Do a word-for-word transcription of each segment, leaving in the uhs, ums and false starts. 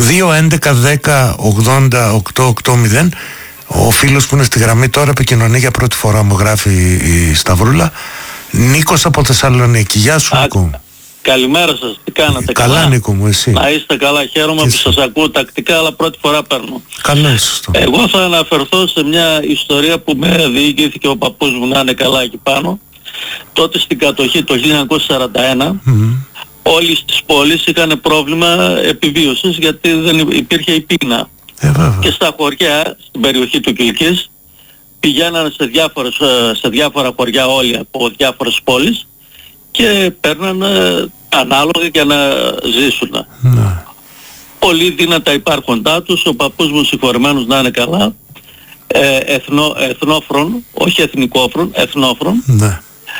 δύο έντεκα δέκα ογδόντα οκτώ ογδόντα. Ο φίλος που είναι στη γραμμή τώρα επικοινωνεί για πρώτη φορά, μου γράφει η Σταυρούλα. Νίκος από Θεσσαλονίκη. Γεια σου, Νίκο. Καλημέρα σας, τι κάνατε? Καλά, καλά, Νίκο μου, εσύ? Να είστε καλά, χαίρομαι και που σας ακούω τακτικά, αλλά πρώτη φορά παίρνω. Καλώς. Εγώ θα αναφερθώ σε μια ιστορία που με διηγήθηκε ο παππούς μου, να είναι καλά εκεί πάνω. Τότε στην κατοχή το χίλια εννιακόσια σαράντα ένα, mm-hmm. όλοι στις πόλεις είχαν πρόβλημα επιβίωσης, γιατί δεν υπήρχε η πείνα. Ε, και στα χωριά, στην περιοχή του Κιλκής, πηγαίνανε σε, διάφορες, σε διάφορα χωριά όλοι από διάφορες πόλεις και παίρνανε ανάλογα για να ζήσουν. Ναι. Πολλοί δίναν τα υπάρχοντά τους, ο παππούς μου συγχωρεμένος να είναι καλά, ε, εθνο, εθνόφρον, όχι εθνικόφρον, εθνόφρον. Ναι.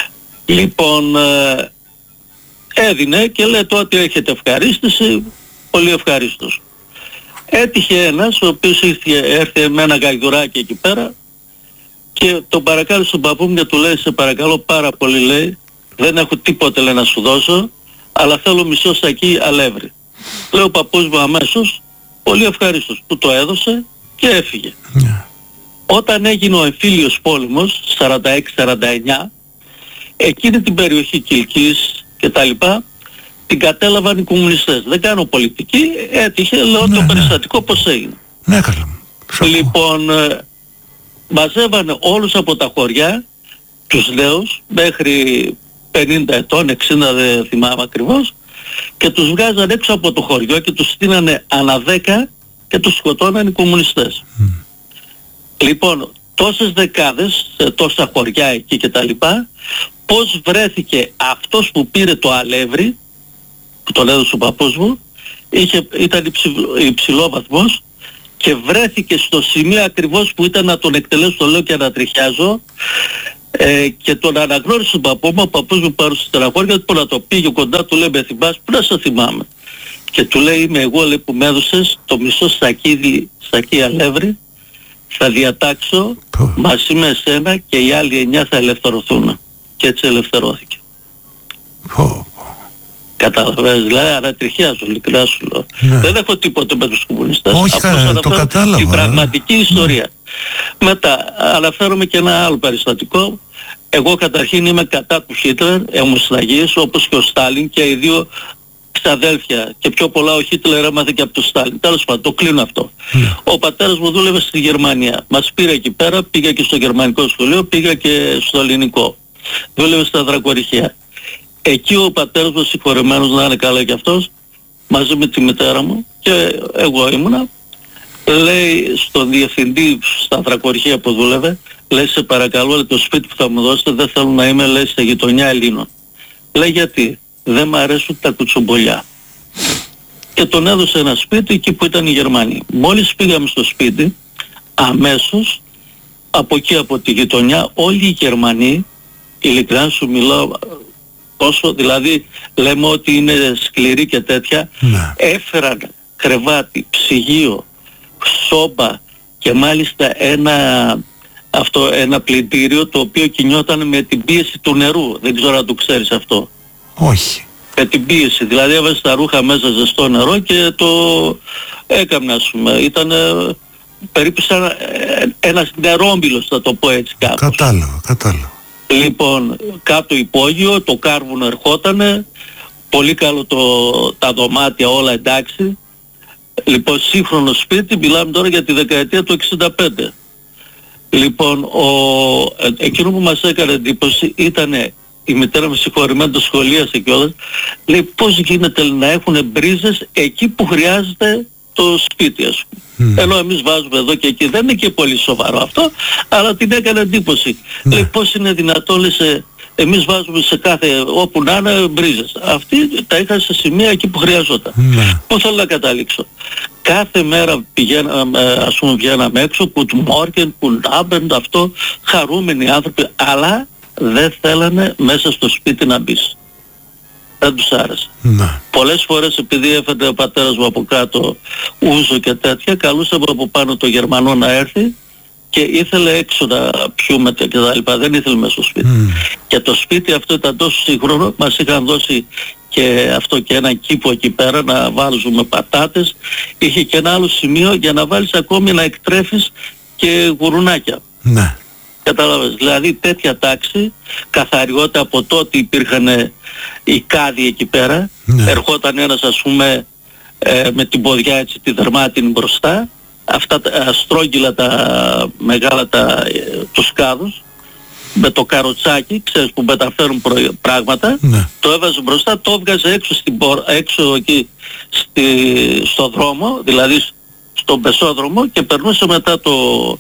Λοιπόν, ε, έδινε και λέει το ότι έχετε ευχαρίστηση, πολύ ευχαρίστως. Έτυχε ένας ο οποίος ήρθε, έρθε με ένα γαϊδουράκι εκεί πέρα και τον παρακάλεσε στον παππού μου και του λέει, σε παρακαλώ πάρα πολύ, λέει, δεν έχω τίποτε, λέει, να σου δώσω, αλλά θέλω μισό σακί αλεύρι. Λέει ο παππούς μου αμέσως, πολύ ευχαρίστως, του το έδωσε και έφυγε. Yeah. Όταν έγινε ο εμφύλιος πόλεμος, σαράντα έξι σαράντα εννιά, εκείνη την περιοχή Κιλκής και τα λοιπά, την κατέλαβαν οι κομμουνιστές. Δεν κάνω πολιτική, έτυχε, λέω, ναι, το ναι. περιστατικό πως έγινε. Ναι, καλά. Λοιπόν, ε, μαζεύανε όλους από τα χωριά, τους νέους, μέχρι πενήντα ετών, εξήντα, δεν θυμάμαι ακριβώς, και τους βγάζαν έξω από το χωριό και τους στείνανε ανά δέκα και τους σκοτώναν οι κομμουνιστές. Mm. Λοιπόν, τόσες δεκάδες, σε τόσα χωριά εκεί και τα λοιπά, πώς βρέθηκε αυτός που πήρε το αλεύρι, που τον έδωσε ο παππούς μου, είχε, ήταν υψηλό, υψηλόβαθμος και βρέθηκε στο σημείο ακριβώς που ήταν να τον εκτελέσω, το λέω και ανατριχιάζω, ε, και τον αναγνώρισε τον παππού μου, ο παππούς μου πάρωσε στεναχώρια, που να το πήγε κοντά, του λέει, με θυμάσαι, που να σε θυμάμαι. Και του λέει, είμαι εγώ, λέει, που με έδωσες το μισό σακίδι, σακί αλεύρι, θα διατάξω oh. μαζί με εσένα και οι άλλοι εννιά θα ελευθερωθούν. Και έτσι ελευθερώθηκε. Oh. Καταλαβαίνεις, δηλαδή ανατριχιάζω, ειλικρινά σου λέω. Ναι. Δεν έχω τίποτα με τους κομμουνιστές. Όχι, κα, το κατάλαβα. Την πραγματική ιστορία. Ναι. Μετά αναφέρομαι και ένα άλλο περιστατικό. Εγώ καταρχήν είμαι κατά του Χίτλερ, αιμοσταγής, όπως και ο Στάλιν, και οι δύο ξαδέλφια, και πιο πολλά ο Χίτλερ έμαθε και από τον Στάλιν. Τέλος πάντων, το κλείνω αυτό. Ναι. Ο πατέρας μου δούλευε στη Γερμανία. Μας πήρε εκεί πέρα, πήγα και στο γερμανικό σχολείο, πήγα και στο ελληνικό. Δούλευε στα δρακορυχεία. Εκεί ο πατέρας μου, συγχωρεμένος να είναι καλά κι αυτός, μαζί με τη μητέρα μου και εγώ ήμουνα, λέει στον διευθυντή στα δρακορυχεία που δούλευε, λέει, σε παρακαλώ, λέει, το σπίτι που θα μου δώσετε δεν θέλω να είμαι, λέει, σε γειτονιά Ελλήνων. Λέει, γιατί? Δεν μ' αρέσουν τα κουτσομπολιά. Και τον έδωσε ένα σπίτι εκεί που ήταν οι Γερμανοί. Μόλις πήγαμε στο σπίτι, αμέσως από εκεί από τη γειτονιά, όλοι οι Γερμανοί, ειλικρινά σου μιλάω, τόσο, δηλαδή λέμε ότι είναι σκληροί και τέτοια, ναι. έφεραν κρεβάτι, ψυγείο, σόμπα και μάλιστα ένα, αυτό, ένα πλυντήριο το οποίο κινιόταν με την πίεση του νερού. Δεν ξέρω αν το ξέρεις αυτό. Όχι. Με την πίεση, δηλαδή έβαζε τα ρούχα μέσα ζεστό νερό και το έκανα, ας πούμε. Ήταν περίπου σαν ένας νερόμπιλος, θα το πω έτσι κάπως. Κατάλαβα, κατάλαβα. Λοιπόν, κάτω υπόγειο, το κάρβουνο ερχότανε, πολύ καλό το, τα δωμάτια όλα εντάξει. Λοιπόν, σύγχρονο σπίτι, μιλάμε τώρα για τη δεκαετία του εξήντα πέντε. Λοιπόν, ο, ε, εκείνο που μας έκανε εντύπωση ήτανε, η μητέρα μου συγχωρημένη το σχολίασε κιόλας, λέει, πώς γίνεται να έχουν μπρίζες εκεί που χρειάζεται το σπίτι, ας πούμε. Mm. Ενώ εμείς βάζουμε εδώ και εκεί, δεν είναι και πολύ σοβαρό αυτό, αλλά την έκανε εντύπωση. Mm. Λέει, πώς είναι δυνατόν, λέει, σε, εμείς βάζουμε σε κάθε, όπου να είναι, μπρίζες. Αυτοί τα είχαν σε σημεία εκεί που χρειαζόταν. Mm. Πού θέλω να καταλήξω? Κάθε μέρα πηγαίναμε, ας πούμε, βγαίναμε έξω, κουτμόρκεν, κουλάμπεν, αυτό, χαρούμενοι άνθρωποι, αλλά δεν θέλανε μέσα στο σπίτι να μπεις. Δεν τους άρεσε. Να. Πολλές φορές, επειδή έφερε ο πατέρας μου από κάτω ούζο και τέτοια, καλούσαμε από πάνω το Γερμανό να έρθει και ήθελε έξω να πιούμε και τα λοιπά. Δεν ήθελε μέσα στο σπίτι. Mm. Και το σπίτι αυτό ήταν τόσο σύγχρονο, μας είχαν δώσει και αυτό και ένα κήπο εκεί πέρα να βάζουμε πατάτες. Είχε και ένα άλλο σημείο για να βάλεις ακόμη να εκτρέφεις και γουρουνάκια. Ναι. Κατάλαβες, δηλαδή τέτοια τάξη, καθαριότητα. Από τότε υπήρχαν οι κάδοι εκεί πέρα. Ναι. Ερχόταν ένας, ας πούμε, ε, με την ποδιά έτσι τη δερμάτινη μπροστά, αυτά τα στρόγγυλα τα μεγάλα, τα, ε, τους κάδους, με το καροτσάκι, ξέρεις, που μεταφέρουν προϊ... πράγματα, ναι. Το έβαζε μπροστά, το έβγαζε έξω, στην πο... έξω εκεί στη... στο δρόμο, δηλαδή στον πεσόδρομο, και περνούσε μετά το...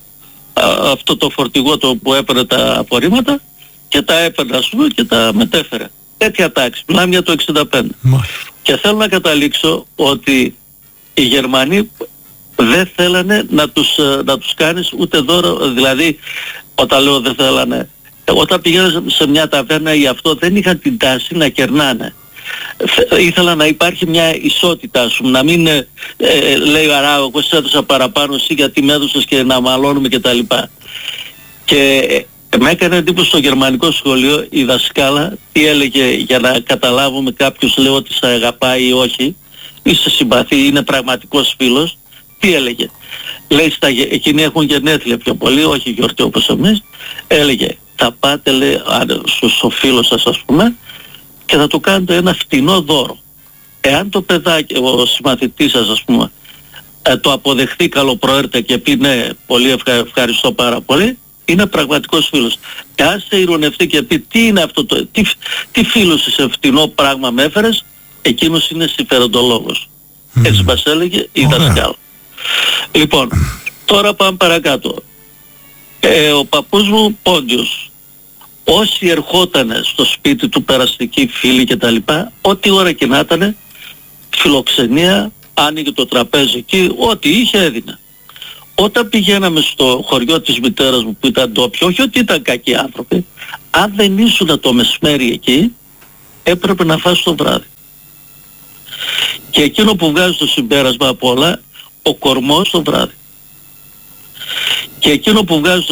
Α, αυτό το φορτηγό το που έπαιρνε τα απορρίμματα και τα έπαιρνε, ας πούμε, και τα μετέφερε. Τέτοια τάξη, μιλάμε για το εξήντα πέντε. Μάλιστα. Και θέλω να καταλήξω ότι οι Γερμανοί δεν θέλανε να τους, να τους κάνεις ούτε δώρο, δηλαδή όταν λέω δεν θέλανε, όταν πηγαίνουν σε μια ταβέρνα ή αυτό, δεν είχαν την τάση να κερνάνε. Ήθελα να υπάρχει μια ισότητα, ας πούμε, να μην ε, ε, λέει αρά, εγώ σε έδωσα παραπάνω, εσύ γιατί με έδωσες, και να μαλώνουμε και τα λοιπά. Και ε, με έκανε εντύπωση στο γερμανικό σχολείο η δασκάλα τι έλεγε, για να καταλάβουμε κάποιος, λέω, ότι σε αγαπάει ή όχι, ή σε συμπαθεί, είναι πραγματικός φίλος. Τι έλεγε? Λέει, στα, εκείνοι έχουν γενέθλια πιο πολύ, όχι γιορτή όπως εμείς. Έλεγε, θα πάτε, λέει, στο φίλο σας, ας πούμε, και θα του κάνετε ένα φτηνό δώρο. Εάν το παιδάκι, ο συμμαθητής σας, ας πούμε, ε, το αποδεχθεί καλοπροαίρετα και πει ναι, πολύ ευχα, ευχαριστώ πάρα πολύ, είναι πραγματικός φίλος. Εάν σε ειρωνευτεί και πει τι είναι αυτό το, τι, τι φίλος είσαι, φτηνό πράγμα με έφερες, εκείνος είναι συμφεροντολόγος. Mm. Έτσι μας έλεγε η δασκάλα. Λοιπόν, τώρα πάμε παρακάτω. Ε, ο παππούς μου Πόντιος, όσοι ερχότανε στο σπίτι του, περαστικοί φίλοι και τα λοιπά, ό,τι ώρα και να ήτανε, φιλοξενία, άνοιγε το τραπέζι εκεί, ό,τι είχε έδινε. Όταν πηγαίναμε στο χωριό της μητέρας μου που ήταν ντόπιο, όχι ότι ήταν κακοί άνθρωποι, αν δεν ήσουν το μεσημέρι εκεί, έπρεπε να φας το βράδυ. Και εκείνο που βγάζει το συμπέρασμα από όλα, ο κορμός το βράδυ. Και εκείνο που βγάζει το